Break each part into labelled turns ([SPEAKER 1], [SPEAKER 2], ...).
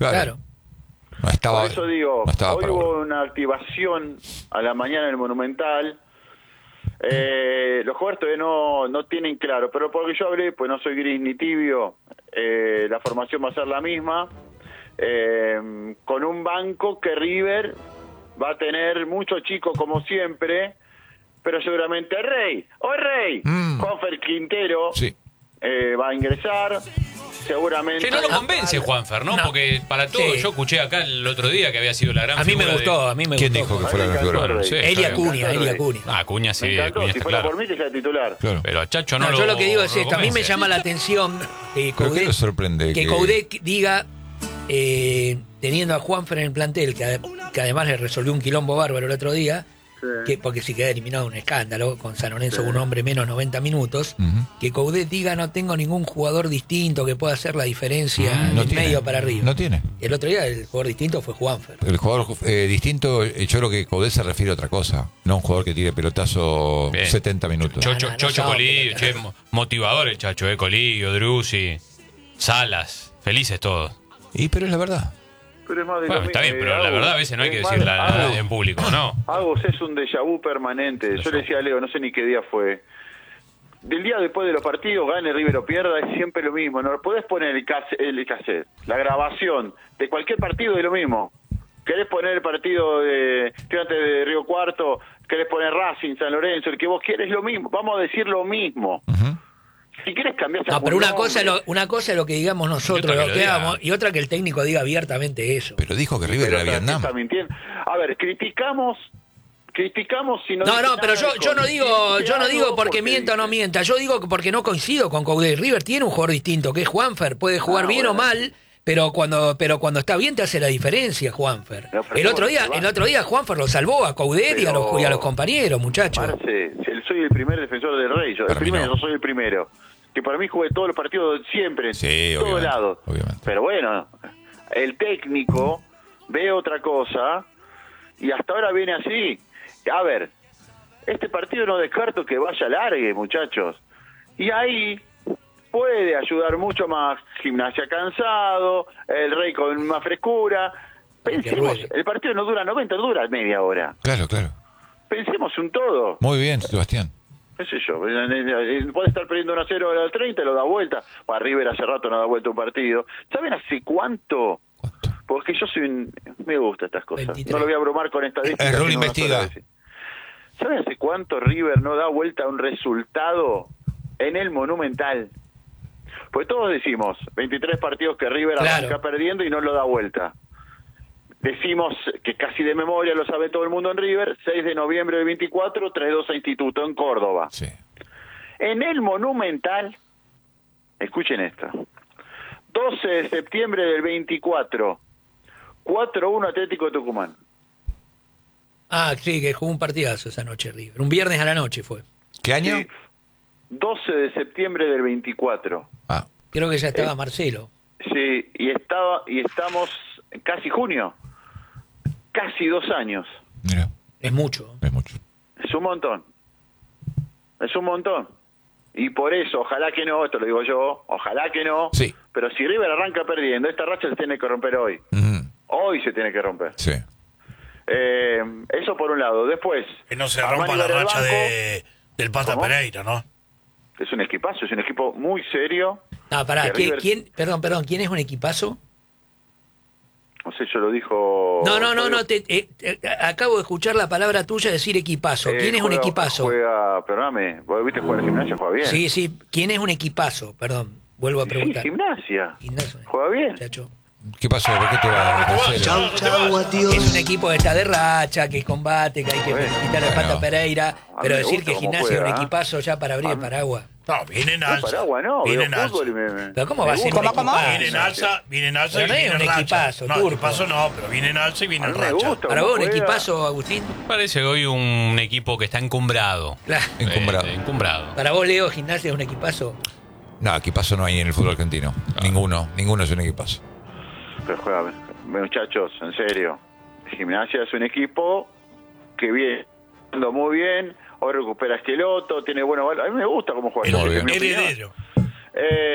[SPEAKER 1] Claro.
[SPEAKER 2] No estaba,
[SPEAKER 3] Por eso digo,
[SPEAKER 2] no estaba
[SPEAKER 3] hoy
[SPEAKER 2] para
[SPEAKER 3] hubo
[SPEAKER 2] volver.
[SPEAKER 3] una activación a la mañana en el Monumental. Los jugadores todavía no tienen claro, pero porque yo hablé, pues no soy gris ni tibio, la formación va a ser la misma, con un banco que River va a tener muchos chicos como siempre, pero seguramente Rey, Juanfer Quintero
[SPEAKER 2] Sí.
[SPEAKER 3] va a ingresar, seguramente.
[SPEAKER 4] Que no lo convence Juanfer, ¿no?
[SPEAKER 1] No.
[SPEAKER 4] Porque para todo,
[SPEAKER 1] Sí.
[SPEAKER 4] yo escuché acá el otro día que había sido la gran
[SPEAKER 1] A mí me
[SPEAKER 4] figura
[SPEAKER 1] gustó, a mí me
[SPEAKER 2] ¿Quién
[SPEAKER 1] gustó.
[SPEAKER 2] dijo que fuera la
[SPEAKER 3] Me
[SPEAKER 2] figura?
[SPEAKER 3] encantó,
[SPEAKER 4] Sí,
[SPEAKER 3] Rey.
[SPEAKER 1] Elia
[SPEAKER 4] está bien.
[SPEAKER 1] Acuña, Elia Acuña.
[SPEAKER 4] Acuña sí,
[SPEAKER 3] Me encantó,
[SPEAKER 4] Acuña
[SPEAKER 3] si
[SPEAKER 4] está
[SPEAKER 3] fuera
[SPEAKER 4] claro.
[SPEAKER 3] por mí que sea titular.
[SPEAKER 2] Claro.
[SPEAKER 4] Pero a Chacho no,
[SPEAKER 1] No, yo lo que digo es
[SPEAKER 4] no lo
[SPEAKER 1] esto, a mí me
[SPEAKER 4] convence.
[SPEAKER 1] llama la atención que
[SPEAKER 2] ¿Pero qué le sorprende?
[SPEAKER 1] que Coudet diga, teniendo a Juanfer en el plantel, que además le resolvió un quilombo bárbaro el otro día, que porque si queda eliminado un escándalo, con San Lorenzo un hombre menos 90 minutos, que Coudet diga no tengo ningún jugador distinto que pueda hacer la diferencia
[SPEAKER 2] No
[SPEAKER 1] del
[SPEAKER 2] tiene.
[SPEAKER 1] medio para arriba.
[SPEAKER 2] No tiene.
[SPEAKER 1] El otro día el jugador distinto fue Juanfer.
[SPEAKER 2] El jugador distinto, yo creo que Coudet se refiere a otra cosa. No a un jugador que tire pelotazo
[SPEAKER 4] Bien.
[SPEAKER 2] 70 minutos.
[SPEAKER 4] Chocho,
[SPEAKER 1] No, no
[SPEAKER 4] Chocho
[SPEAKER 1] sabe,
[SPEAKER 4] Colillo, che, motivador el Chacho, Colillo, Druzzi, Salas, felices todos.
[SPEAKER 2] Pero es la verdad.
[SPEAKER 3] Pero es más de
[SPEAKER 4] Bueno,
[SPEAKER 3] lo
[SPEAKER 4] está
[SPEAKER 3] mismo,
[SPEAKER 4] bien, pero la
[SPEAKER 3] Agus,
[SPEAKER 4] verdad a veces no hay
[SPEAKER 3] es
[SPEAKER 4] que
[SPEAKER 3] más-
[SPEAKER 4] decirla
[SPEAKER 3] Agus,
[SPEAKER 4] en público, ¿no?
[SPEAKER 3] Agus es un déjà vu permanente. Yo le decía a Leo, no sé ni qué día fue. Del día después de los partidos, gane River o pierda, es siempre lo mismo. No podés poner el cassette, la grabación de cualquier partido es lo mismo. Querés poner el partido de Estudiantes de Río Cuarto, querés poner Racing, San Lorenzo, el que vos quieres lo mismo. Vamos a decir lo mismo. Si quieres cambiar
[SPEAKER 1] No, pero una cosa es lo que digamos nosotros,
[SPEAKER 4] Y otra que
[SPEAKER 1] lo
[SPEAKER 4] lo
[SPEAKER 1] que
[SPEAKER 4] diga.
[SPEAKER 1] hagamos, y otra que el técnico diga abiertamente eso.
[SPEAKER 2] Pero dijo que River era Vietnam.
[SPEAKER 3] Está mintiendo. A ver, criticamos si no.
[SPEAKER 1] No,
[SPEAKER 3] dice
[SPEAKER 1] no, pero
[SPEAKER 3] nada
[SPEAKER 1] yo no digo,
[SPEAKER 3] dice
[SPEAKER 1] yo no digo
[SPEAKER 3] algo
[SPEAKER 1] porque mienta o no
[SPEAKER 3] dice.
[SPEAKER 1] mienta, yo digo porque no coincido con Coudet. River tiene un jugador distinto, que es Juanfer, puede jugar bien o
[SPEAKER 3] bueno.
[SPEAKER 1] mal, pero cuando está bien te hace la diferencia, Juanfer.
[SPEAKER 3] No, pero
[SPEAKER 1] El otro
[SPEAKER 3] ¿cómo
[SPEAKER 1] día Juanfer lo salvó a Coudet y a los compañeros, muchachos.
[SPEAKER 3] Marce, soy el primer defensor del Rey, yo soy el primero. Que para mí jugué todos los partidos siempre,
[SPEAKER 2] Sí,
[SPEAKER 3] en todos
[SPEAKER 2] obviamente,
[SPEAKER 3] lados.
[SPEAKER 2] obviamente.
[SPEAKER 3] Pero bueno, el técnico ve otra cosa y hasta ahora viene así. A ver, este partido no descarto que vaya largue, muchachos. Y ahí puede ayudar mucho más Gimnasia cansado, el Rey con más frescura. Pensemos, el partido no dura 90, dura media hora.
[SPEAKER 2] Claro, claro.
[SPEAKER 3] Pensemos un todo.
[SPEAKER 2] Muy bien, Sebastián.
[SPEAKER 3] ¿Qué sé yo? Puede estar perdiendo 1-0 al 30, lo da vuelta. Para River hace rato no da vuelta un partido. ¿Saben hace cuánto? Porque yo me gusta estas cosas.
[SPEAKER 1] 23.
[SPEAKER 3] No lo voy a abrumar con estadísticas.
[SPEAKER 2] El Rol
[SPEAKER 3] sino una
[SPEAKER 2] investiga.
[SPEAKER 3] sola vez. ¿Saben hace cuánto River no da vuelta a un resultado en el Monumental? Pues todos decimos, 23 partidos que River
[SPEAKER 1] Claro.
[SPEAKER 3] arranca perdiendo y no lo da vuelta. Decimos que casi de memoria lo sabe todo el mundo en River, 6 de noviembre del 24, 3-2 a Instituto en Córdoba.
[SPEAKER 2] Sí.
[SPEAKER 3] En el Monumental, escuchen esto, 12 de septiembre del 24, 4-1 Atlético de Tucumán.
[SPEAKER 1] Ah, sí, que jugó un partidazo esa noche River. Un viernes a la noche fue.
[SPEAKER 2] ¿Qué año?
[SPEAKER 3] Sí, 12 de septiembre del 24.
[SPEAKER 2] Ah,
[SPEAKER 1] Creo que ya estaba Marcelo.
[SPEAKER 3] Sí, y estamos en casi junio. Casi 2 años.
[SPEAKER 2] mira,
[SPEAKER 1] Es mucho.
[SPEAKER 2] es mucho.
[SPEAKER 3] Es un montón. Es un montón. Y por eso, ojalá que no, esto lo digo yo, ojalá que no.
[SPEAKER 2] Sí.
[SPEAKER 3] Pero si River arranca perdiendo, esta racha se tiene que romper hoy.
[SPEAKER 2] Ujú.
[SPEAKER 3] Hoy se tiene que romper.
[SPEAKER 2] Sí.
[SPEAKER 3] Eso por un lado. Después,
[SPEAKER 5] Que no se
[SPEAKER 3] Armani
[SPEAKER 5] rompa la
[SPEAKER 3] va del
[SPEAKER 5] racha
[SPEAKER 3] banco.
[SPEAKER 5] del Pata
[SPEAKER 3] ¿Cómo?
[SPEAKER 5] Pereira, ¿no?
[SPEAKER 3] Es un equipazo, es un equipo muy serio.
[SPEAKER 1] No, pará,
[SPEAKER 3] Que River-
[SPEAKER 1] perdón, ¿quién es un equipazo?
[SPEAKER 3] No sé, yo lo dijo...
[SPEAKER 1] No, acabo de escuchar la palabra tuya decir equipazo. ¿Quién es un equipazo?
[SPEAKER 3] Perdóname, vos viste jugar a Gimnasia, juega bien.
[SPEAKER 1] Sí, sí, ¿quién es un equipazo? Perdón, vuelvo a
[SPEAKER 3] Sí,
[SPEAKER 1] preguntar.
[SPEAKER 3] Gimnasia.
[SPEAKER 1] Gimnasia.
[SPEAKER 3] Juega bien.
[SPEAKER 1] Muchacho.
[SPEAKER 2] ¿Qué pasó? ¿Por qué te vas?
[SPEAKER 1] Es un equipo que está de racha, que combate, que hay que felicitar al Pata Pereira, pero
[SPEAKER 3] me
[SPEAKER 1] decir
[SPEAKER 3] gusta
[SPEAKER 1] que
[SPEAKER 3] cómo
[SPEAKER 1] Gimnasia es un
[SPEAKER 3] juega, ¿eh?
[SPEAKER 1] equipazo ya para abrir el paraguas.
[SPEAKER 5] No, viene en
[SPEAKER 3] No,
[SPEAKER 5] alza.
[SPEAKER 3] Paraguas no,
[SPEAKER 5] viene
[SPEAKER 3] veo
[SPEAKER 5] en alza.
[SPEAKER 3] fútbol y me...
[SPEAKER 1] Pero ¿cómo va a ser un
[SPEAKER 6] ¿Cómo?
[SPEAKER 1] equipazo?
[SPEAKER 5] Viene en alza, viene en alza
[SPEAKER 1] Pero
[SPEAKER 5] y
[SPEAKER 1] no es
[SPEAKER 5] viene
[SPEAKER 1] un
[SPEAKER 5] en racha.
[SPEAKER 1] equipazo,
[SPEAKER 5] No,
[SPEAKER 1] turco.
[SPEAKER 5] equipazo no, pero viene en alza y viene
[SPEAKER 3] A
[SPEAKER 5] en
[SPEAKER 3] mí me
[SPEAKER 5] racha.
[SPEAKER 3] gusta.
[SPEAKER 1] Para
[SPEAKER 3] cómo
[SPEAKER 1] vos un
[SPEAKER 3] juega.
[SPEAKER 1] equipazo, Agustín.
[SPEAKER 4] Parece hoy un equipo que está encumbrado.
[SPEAKER 1] Claro.
[SPEAKER 2] Encumbrado.
[SPEAKER 4] Encumbrado.
[SPEAKER 1] Para vos, Leo, Gimnasia es un equipazo.
[SPEAKER 2] No, equipazo no hay en el fútbol argentino. Ninguno es un equipazo.
[SPEAKER 3] Pero juega, muchachos, en serio. Gimnasia es un equipo que viene jugando muy bien. Hoy recupera a Esqueloto, tiene buenos valores. A mí me gusta cómo juega.
[SPEAKER 2] Muy bien.
[SPEAKER 3] En mi opinión.
[SPEAKER 5] Heredero.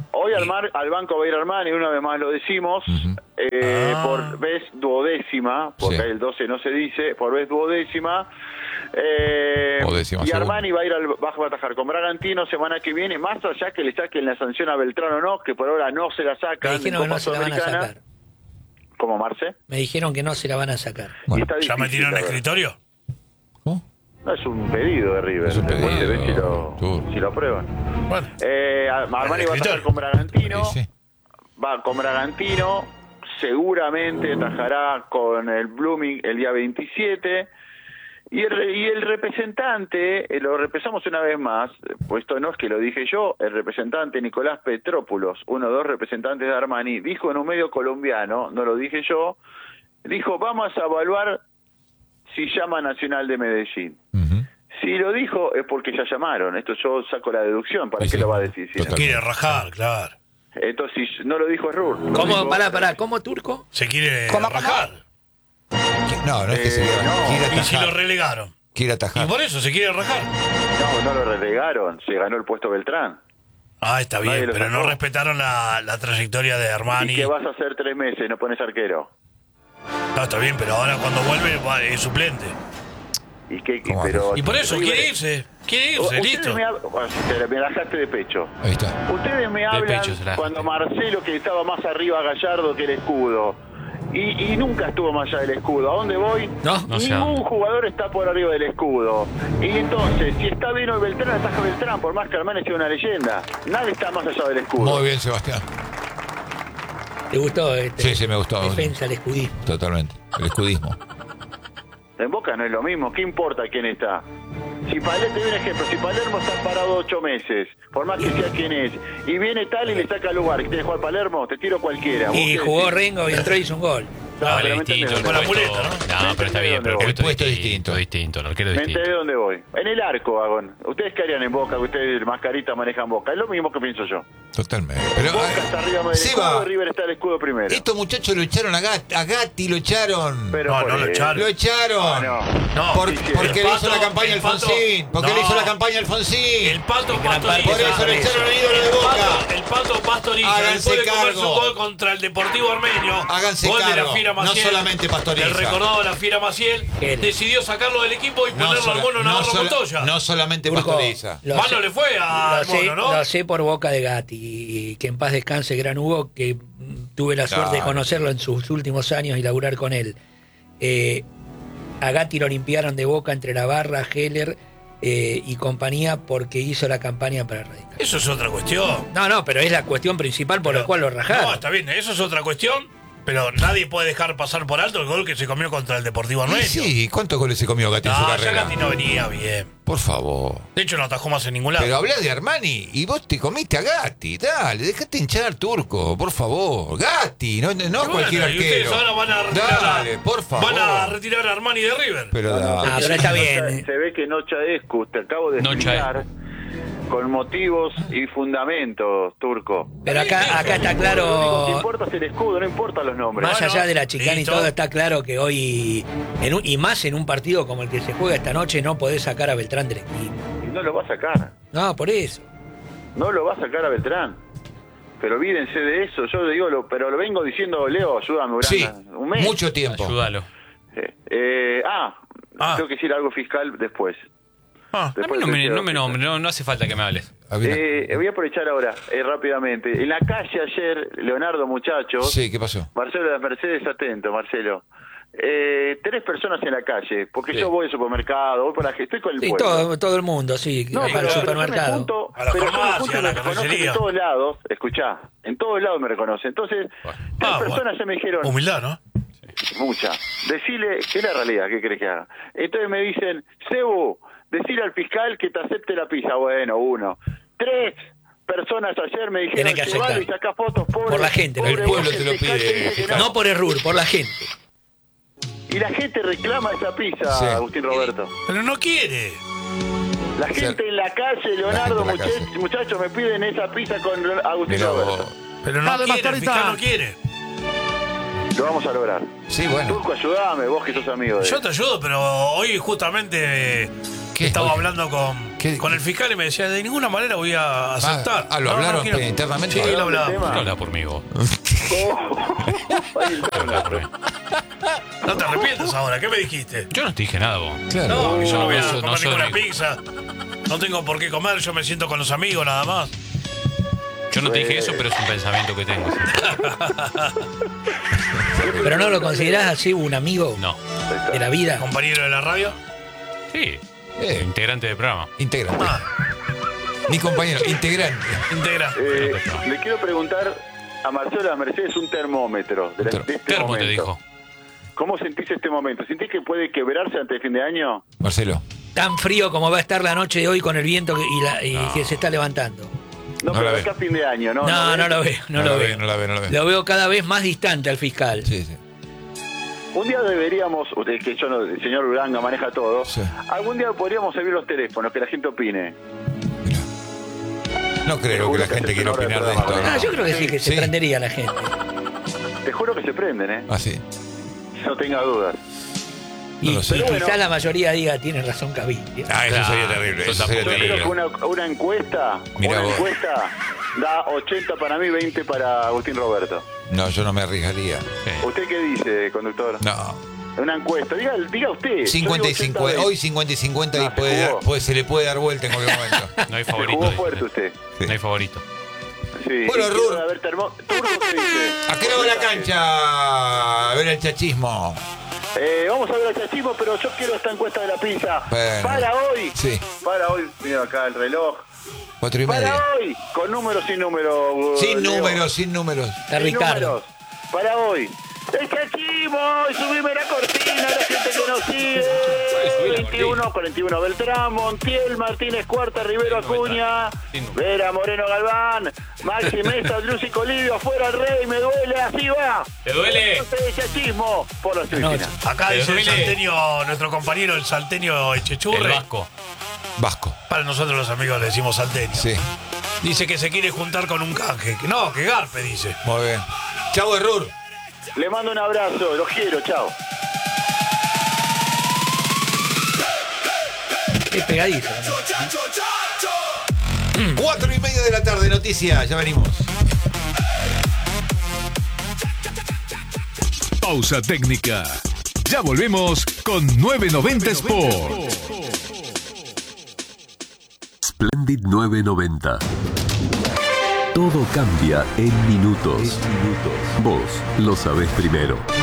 [SPEAKER 3] Hoy al banco va a ir Armani, una vez más lo decimos, por vez duodécima, porque
[SPEAKER 2] Sí.
[SPEAKER 3] ahí el 12 no se dice, por vez duodécima.
[SPEAKER 2] Duodécima
[SPEAKER 3] Y
[SPEAKER 2] segunda.
[SPEAKER 3] Armani va a atajar con Bragantino semana que viene, más allá que le saquen la sanción a Beltrán o no, que por ahora no se la
[SPEAKER 1] Me
[SPEAKER 3] sacan.
[SPEAKER 1] dijeron que no se la van a sacar.
[SPEAKER 3] ¿Cómo, Marce?
[SPEAKER 1] Me dijeron que no se la van a sacar.
[SPEAKER 3] Y
[SPEAKER 2] Bueno,
[SPEAKER 3] está
[SPEAKER 5] ¿Ya
[SPEAKER 3] difícil,
[SPEAKER 5] metieron
[SPEAKER 3] la
[SPEAKER 5] el
[SPEAKER 3] verdad.
[SPEAKER 5] escritorio?
[SPEAKER 2] ¿cómo?
[SPEAKER 3] No, es un pedido de River.
[SPEAKER 2] Es un
[SPEAKER 3] Después se ve
[SPEAKER 2] pedido, tú.
[SPEAKER 3] si lo aprueban.
[SPEAKER 5] Bueno.
[SPEAKER 3] Armani va a atajar
[SPEAKER 5] escritorio.
[SPEAKER 3] con Bragantino.
[SPEAKER 2] Sí.
[SPEAKER 3] Va con Bragantino, seguramente atajará con el Blooming el día 27. Y el representante, lo repasamos una vez más, pues esto no es que lo dije yo, el representante Nicolás Petrópulos, uno de los representantes de Armani, dijo en un medio colombiano, no lo dije yo, dijo, vamos a evaluar si llama Nacional de Medellín.
[SPEAKER 2] Ujú.
[SPEAKER 3] Si lo dijo es porque ya llamaron, esto yo saco la deducción, ¿para
[SPEAKER 2] Sí,
[SPEAKER 3] qué
[SPEAKER 2] sí.
[SPEAKER 3] lo va a decir? Si no?
[SPEAKER 2] Total.
[SPEAKER 5] Quiere rajar, claro.
[SPEAKER 3] Entonces, si no lo dijo es Rur. lo
[SPEAKER 1] ¿Cómo?
[SPEAKER 3] dijo-
[SPEAKER 1] Pará, ¿cómo, Turco?
[SPEAKER 5] Se quiere
[SPEAKER 6] ¿Cómo?
[SPEAKER 5] rajar.
[SPEAKER 2] No, no es que se quiera,
[SPEAKER 3] no.
[SPEAKER 2] quiere
[SPEAKER 5] Y si lo
[SPEAKER 2] atajar.
[SPEAKER 5] relegaron.
[SPEAKER 2] Quiere
[SPEAKER 5] Y
[SPEAKER 2] atajar.
[SPEAKER 5] por eso se quiere rajar.
[SPEAKER 3] No lo relegaron, se ganó el puesto Beltrán.
[SPEAKER 5] Ah, está
[SPEAKER 3] Nadie
[SPEAKER 5] bien,
[SPEAKER 3] lo
[SPEAKER 5] pero no
[SPEAKER 3] sacó.
[SPEAKER 5] respetaron la trayectoria de Armani.
[SPEAKER 3] ¿Y qué vas a hacer 3 meses? No pones arquero.
[SPEAKER 5] No, está bien, pero ahora cuando vuelve es suplente.
[SPEAKER 3] ¿Y qué?
[SPEAKER 2] ¿Cómo
[SPEAKER 3] Pero,
[SPEAKER 5] Y por eso
[SPEAKER 3] River-
[SPEAKER 5] quiere irse. Quiere irse,
[SPEAKER 3] Ustedes
[SPEAKER 5] listo.
[SPEAKER 3] bueno, me la dejaste de pecho.
[SPEAKER 2] Ahí está.
[SPEAKER 3] Ustedes me hablan
[SPEAKER 4] pecho se la
[SPEAKER 3] cuando
[SPEAKER 4] dejaste.
[SPEAKER 3] Marcelo, que estaba más arriba a Gallardo que el escudo. Y nunca estuvo más allá del escudo. ¿A dónde voy?
[SPEAKER 1] No,
[SPEAKER 4] no sé a
[SPEAKER 3] Ningún
[SPEAKER 4] dónde.
[SPEAKER 3] jugador está por arriba del escudo. Y entonces, si está bien hoy Beltrán, ataja Beltrán, por más que Armani sea una leyenda. Nadie está más allá del escudo.
[SPEAKER 2] Muy bien, Sebastián.
[SPEAKER 1] ¿Te gustó?
[SPEAKER 2] Sí, me gustó.
[SPEAKER 1] Defensa al escudismo.
[SPEAKER 2] Totalmente. El escudismo.
[SPEAKER 3] En Boca no es lo mismo. ¿Qué importa quién está? Si Palermo, te doy un ejemplo, si Palermo está parado 8 meses, por más que sea quien es, y viene tal y le saca lugar, ¿quiere jugar Palermo? Te tiro cualquiera. ¿Vos
[SPEAKER 1] Y
[SPEAKER 3] qué
[SPEAKER 1] jugó
[SPEAKER 3] decís?
[SPEAKER 1] Rengo y entró y hizo un gol.
[SPEAKER 3] No,
[SPEAKER 4] Vale,
[SPEAKER 3] pero me
[SPEAKER 4] distinto.
[SPEAKER 3] entendés
[SPEAKER 4] El
[SPEAKER 5] Con la
[SPEAKER 3] dónde voy.
[SPEAKER 4] puesto,
[SPEAKER 5] muleta,
[SPEAKER 4] no, pero está bien, pero
[SPEAKER 3] ¿Dónde
[SPEAKER 4] el
[SPEAKER 3] voy?
[SPEAKER 2] puesto es distinto.
[SPEAKER 4] distinto, el arquero es
[SPEAKER 3] ¿Me
[SPEAKER 4] distinto.
[SPEAKER 3] entendés dónde voy? En el arco, Agón. ¿Ustedes qué harían en Boca? Que ustedes mascarita manejan Boca. Es lo mismo que pienso yo.
[SPEAKER 2] Totalmente. Pero,
[SPEAKER 3] Boca está arriba del escudo,
[SPEAKER 2] Seba,
[SPEAKER 3] River está el escudo primero.
[SPEAKER 2] estos muchachos lo echaron a Gatti, lo echaron.
[SPEAKER 3] Pero
[SPEAKER 5] No,
[SPEAKER 3] por
[SPEAKER 5] no lo
[SPEAKER 3] eso.
[SPEAKER 5] echaron.
[SPEAKER 2] Lo echaron.
[SPEAKER 3] No.
[SPEAKER 5] No,
[SPEAKER 2] Por-
[SPEAKER 3] sí, sí,
[SPEAKER 2] porque
[SPEAKER 5] el
[SPEAKER 2] le hizo
[SPEAKER 5] Pato-
[SPEAKER 2] la campaña
[SPEAKER 5] el Pato-
[SPEAKER 2] Alfonsín. Porque le hizo
[SPEAKER 5] no.
[SPEAKER 2] la campaña Alfonsín.
[SPEAKER 5] El Pato
[SPEAKER 1] En gran parte
[SPEAKER 2] Por
[SPEAKER 5] Pastoriza.
[SPEAKER 2] eso lo echaron al ídolo de Boca.
[SPEAKER 5] El Pato Pastoriza,
[SPEAKER 2] Háganse
[SPEAKER 5] después de comerse
[SPEAKER 2] cargo.
[SPEAKER 5] un gol contra el Deportivo Armenio,
[SPEAKER 2] Háganse
[SPEAKER 5] gol de la
[SPEAKER 2] cargo.
[SPEAKER 5] Fiera
[SPEAKER 2] No
[SPEAKER 5] Maciel,
[SPEAKER 2] solamente Pastoriza.
[SPEAKER 5] el recordado de la Fiera Maciel,
[SPEAKER 1] Gel.
[SPEAKER 5] decidió sacarlo del equipo y ponerlo al mono Navarro Montoya.
[SPEAKER 2] no solamente
[SPEAKER 1] Turco,
[SPEAKER 2] Pastoriza.
[SPEAKER 1] lo
[SPEAKER 5] Mal
[SPEAKER 1] sé-
[SPEAKER 5] no le fue al
[SPEAKER 1] lo sé,
[SPEAKER 5] mono, ¿no?
[SPEAKER 1] lo sé por boca de Gatti, y que en paz descanse gran Hugo, que tuve la suerte de
[SPEAKER 2] Claro.
[SPEAKER 1] conocerlo en sus últimos años y laburar con él. A Gatti lo limpiaron de Boca entre la barra, Heller y compañía porque hizo la campaña para Radical.
[SPEAKER 5] Eso es otra cuestión.
[SPEAKER 1] No, pero es la cuestión principal por la cual lo rajaron.
[SPEAKER 5] No, está bien, eso es otra cuestión, pero nadie puede dejar pasar por alto el gol que se comió contra el Deportivo Armenio.
[SPEAKER 2] Sí, ¿cuántos goles se comió Gatti en su
[SPEAKER 5] No, ya
[SPEAKER 2] carrera?
[SPEAKER 5] Gatti no venía bien.
[SPEAKER 2] Por favor.
[SPEAKER 5] De hecho, no atajó más en ningún lado.
[SPEAKER 2] Pero hablá de Armani y vos te comiste a Gatti. Dale, dejate hinchar, Turco, por favor. Gatti, no
[SPEAKER 5] Y bueno,
[SPEAKER 2] cualquier
[SPEAKER 5] y ustedes
[SPEAKER 2] arquero.
[SPEAKER 5] ahora van a retirar
[SPEAKER 2] Dale, por favor.
[SPEAKER 5] van a retirar a Armani de River.
[SPEAKER 2] Pero dale.
[SPEAKER 1] pero está bien.
[SPEAKER 3] Se ve que no Chaescu, te acabo de
[SPEAKER 4] No
[SPEAKER 3] explicar con motivos y fundamentos, Turco.
[SPEAKER 1] Pero acá está
[SPEAKER 3] Lo único que
[SPEAKER 1] claro,
[SPEAKER 3] importa es el escudo, no importan los nombres.
[SPEAKER 1] más
[SPEAKER 5] Bueno,
[SPEAKER 1] allá de la chicana y
[SPEAKER 5] listo.
[SPEAKER 1] todo, está claro que hoy, y más en un partido como el que se juega esta noche, no podés sacar a Beltrán del equipo.
[SPEAKER 3] Y no lo va a sacar.
[SPEAKER 1] No, por eso.
[SPEAKER 3] No lo va a sacar a Beltrán. Pero olvídense de eso. Yo le digo, pero lo vengo diciendo, Leo, ayúdame,
[SPEAKER 2] Sí,
[SPEAKER 3] Uranga. Un mes.
[SPEAKER 2] mucho tiempo.
[SPEAKER 4] Ayúdalo.
[SPEAKER 3] Tengo que decir algo fiscal después.
[SPEAKER 5] Ah,
[SPEAKER 4] A mí no hace falta que me hables.
[SPEAKER 3] Voy a aprovechar ahora, rápidamente. En la calle ayer, Leonardo, muchachos.
[SPEAKER 2] Sí, ¿qué pasó?
[SPEAKER 3] Marcelo de las Mercedes, atento, Marcelo. 3 personas en la calle, porque
[SPEAKER 2] Sí.
[SPEAKER 3] yo voy al supermercado, voy por la estoy con el
[SPEAKER 1] Sí,
[SPEAKER 3] pueblo.
[SPEAKER 1] todo el mundo, sí,
[SPEAKER 3] No,
[SPEAKER 1] al
[SPEAKER 3] pero yo me
[SPEAKER 1] supermercado.
[SPEAKER 3] junto,
[SPEAKER 5] A la
[SPEAKER 3] pero yo me
[SPEAKER 5] farmacia,
[SPEAKER 3] junto y
[SPEAKER 5] a la
[SPEAKER 3] me reconocen
[SPEAKER 5] carnicería.
[SPEAKER 3] en todos lados. Escuchá, en todos lados me reconocen. Entonces, 3 personas ya me dijeron,
[SPEAKER 5] Humildad, ¿no?
[SPEAKER 3] mucha, decile, que es la realidad, ¿qué querés que haga? Entonces me dicen, Cebu, decile al fiscal que te acepte la pizza. Bueno, 1. 3 personas ayer me dijeron,
[SPEAKER 1] Tenés que
[SPEAKER 3] "Llevalo
[SPEAKER 1] aceptar.
[SPEAKER 3] y sacá fotos, pobre,
[SPEAKER 1] Por la gente,
[SPEAKER 3] pobre
[SPEAKER 2] el pueblo
[SPEAKER 3] vos,
[SPEAKER 2] te lo
[SPEAKER 3] fiscal
[SPEAKER 2] pide,
[SPEAKER 3] dice que
[SPEAKER 2] fiscal.
[SPEAKER 1] No por error, por la gente.
[SPEAKER 3] Y la gente reclama esa pizza,
[SPEAKER 2] Sí.
[SPEAKER 3] Agustín Roberto.
[SPEAKER 5] Pero no quiere.
[SPEAKER 3] La gente en la calle, Leonardo,
[SPEAKER 2] La gente en la calle.
[SPEAKER 3] muchachos, me piden esa pizza con Agustín
[SPEAKER 2] Mirá
[SPEAKER 3] Roberto.
[SPEAKER 2] vos.
[SPEAKER 5] Pero no quiere, el fiscal no quiere.
[SPEAKER 3] Lo vamos a lograr.
[SPEAKER 2] Sí, bueno.
[SPEAKER 3] Turco, ayúdame, vos que sos amigo de
[SPEAKER 5] Yo te ayudo, pero hoy justamente
[SPEAKER 2] ¿Qué?
[SPEAKER 5] Estaba
[SPEAKER 2] Oye,
[SPEAKER 5] hablando con el fiscal y me decía, de ninguna manera voy a aceptar.
[SPEAKER 2] ¿lo hablaron internamente?
[SPEAKER 5] Sí, lo hablaba.
[SPEAKER 4] ¿Por qué hablas por mí vos?
[SPEAKER 5] No te arrepientas ahora, ¿qué me dijiste?
[SPEAKER 4] Yo no te dije nada vos.
[SPEAKER 2] Claro.
[SPEAKER 5] No, yo no voy a
[SPEAKER 4] no
[SPEAKER 5] comer
[SPEAKER 4] soy-
[SPEAKER 5] ninguna pizza. No tengo por qué comer, yo me siento con los amigos nada más.
[SPEAKER 4] Yo no te dije eso, pero es un pensamiento que tengo.
[SPEAKER 1] Pero no lo considerás así un amigo
[SPEAKER 4] No.
[SPEAKER 1] de la vida.
[SPEAKER 5] Compañero de la radio.
[SPEAKER 4] Sí.
[SPEAKER 2] Eh.
[SPEAKER 4] Integrante del programa.
[SPEAKER 2] Integrante.
[SPEAKER 5] Ah,
[SPEAKER 2] Mi compañero, integrante.
[SPEAKER 5] integra.
[SPEAKER 3] Le quiero preguntar a Marcelo, a Mercedes, un termómetro de este
[SPEAKER 4] Termo
[SPEAKER 3] momento.
[SPEAKER 4] te dijo.
[SPEAKER 3] ¿Cómo sentís este momento? ¿Sentís que puede quebrarse antes de fin de año?
[SPEAKER 2] Marcelo.
[SPEAKER 1] Tan frío como va a estar la noche de hoy con el viento que se está levantando.
[SPEAKER 3] No,
[SPEAKER 2] No
[SPEAKER 3] pero
[SPEAKER 2] la
[SPEAKER 3] acá
[SPEAKER 2] ve.
[SPEAKER 3] fin de año, ¿no?
[SPEAKER 1] No, no lo veo, no lo veo.
[SPEAKER 2] No la ve.
[SPEAKER 1] Lo veo cada vez más distante al fiscal.
[SPEAKER 2] Sí, sí.
[SPEAKER 3] Un día deberíamos, usted que yo no, el señor Uranga maneja todo,
[SPEAKER 2] Sí.
[SPEAKER 3] algún día podríamos servir los teléfonos, que la gente opine.
[SPEAKER 2] Mirá. No creo que la gente quiera opinar de esto.
[SPEAKER 1] Ah, yo creo que sí, que se
[SPEAKER 2] Sí.
[SPEAKER 1] prendería la gente.
[SPEAKER 3] Te juro que se prenden, ¿eh?
[SPEAKER 2] Así.
[SPEAKER 3] No tenga dudas.
[SPEAKER 2] No
[SPEAKER 1] Y,
[SPEAKER 2] lo sé.
[SPEAKER 1] y
[SPEAKER 3] Pero
[SPEAKER 1] quizás
[SPEAKER 3] bueno.
[SPEAKER 1] la mayoría diga, tiene razón Caviglia.
[SPEAKER 2] Ah, eso sería terrible.
[SPEAKER 4] Yo
[SPEAKER 2] Eso sería
[SPEAKER 4] tampoco
[SPEAKER 3] Yo creo
[SPEAKER 2] terrible.
[SPEAKER 3] que una encuesta,
[SPEAKER 2] Mirá vos.
[SPEAKER 3] da 80 para mí, 20 para Agustín Roberto.
[SPEAKER 2] No, yo no me arriesgaría.
[SPEAKER 4] Sí.
[SPEAKER 3] ¿Usted qué dice, conductor?
[SPEAKER 2] No.
[SPEAKER 3] Una encuesta, diga usted.
[SPEAKER 2] 50 y 50. Hoy 50 y 50 y
[SPEAKER 3] No, se jugó.
[SPEAKER 2] se le puede dar vuelta en cualquier momento.
[SPEAKER 4] No hay
[SPEAKER 3] Se
[SPEAKER 4] favorito.
[SPEAKER 3] jugó
[SPEAKER 4] dice.
[SPEAKER 3] fuerte usted.
[SPEAKER 2] Sí.
[SPEAKER 4] No hay favorito.
[SPEAKER 3] Sí.
[SPEAKER 2] Bueno,
[SPEAKER 3] Y
[SPEAKER 2] Rur.
[SPEAKER 3] quiero ver Turbo, ¿qué dice?
[SPEAKER 2] ¿A qué hora va la cancha? A ver el chachismo.
[SPEAKER 3] Vamos a ver el chachismo, pero yo quiero esta encuesta de la pizza.
[SPEAKER 2] Bueno.
[SPEAKER 3] Para hoy.
[SPEAKER 2] Sí.
[SPEAKER 3] Para hoy. Mira acá el reloj.
[SPEAKER 2] 4:30.
[SPEAKER 3] Para hoy. Con números, sin números.
[SPEAKER 2] Sin
[SPEAKER 3] Leo.
[SPEAKER 2] números, sin números.
[SPEAKER 1] Está
[SPEAKER 3] Sin
[SPEAKER 1] Ricardo.
[SPEAKER 3] números. Para hoy. El chachismo. Y subime la cortina. La gente que nos sigue. 21, 41 Beltrán, Montiel, Martínez Cuarta, Rivero Acuña, Vera Moreno Galván, Maxi Mesa, Lucy Colivio, afuera el Rey, me duele, así va.
[SPEAKER 4] ¿Te duele?
[SPEAKER 3] El chachismo por la semifinal.
[SPEAKER 5] Acá
[SPEAKER 4] Pero
[SPEAKER 5] dice el
[SPEAKER 4] duele.
[SPEAKER 5] salteño, nuestro compañero, el salteño
[SPEAKER 4] El
[SPEAKER 5] Echechurre.
[SPEAKER 4] Vasco.
[SPEAKER 2] Vasco.
[SPEAKER 5] Para nosotros los amigos le decimos salteño.
[SPEAKER 2] Sí.
[SPEAKER 5] Dice que se quiere juntar con un canje. No, que garpe, dice.
[SPEAKER 2] Muy bien. Chau, Errur.
[SPEAKER 3] Le mando un abrazo, los quiero, chao.
[SPEAKER 1] Es pegadizo. ¿no?
[SPEAKER 2] 4:30 de la tarde, noticias. Ya venimos.
[SPEAKER 6] Pausa técnica. Ya volvemos con 990 Sport.
[SPEAKER 7] Splendid 990. Todo cambia en minutos. Vos lo sabés primero.